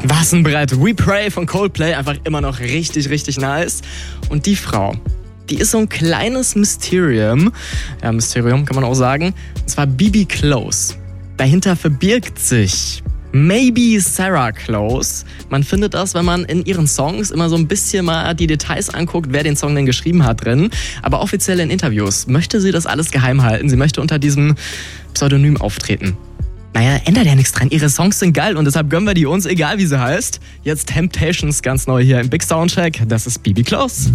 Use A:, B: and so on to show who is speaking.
A: Was ein Brett. We Pray von Coldplay, einfach immer noch richtig, richtig nice. Und die Frau, die ist so ein kleines Mysterium. Ja, Mysterium kann man auch sagen. Und zwar Bibi Close. Dahinter verbirgt sich Maybe Sarah Close. Man findet das, wenn man in ihren Songs immer so ein bisschen mal die Details anguckt, wer den Song denn geschrieben hat drin. Aber offiziell in Interviews möchte sie das alles geheim halten. Sie möchte unter diesem Pseudonym auftreten. Naja, ändert ja nichts dran. Ihre Songs sind geil und deshalb gönnen wir die uns, egal wie sie heißt. Jetzt Temptations ganz neu hier im Big Soundcheck. Das ist Bibi Close.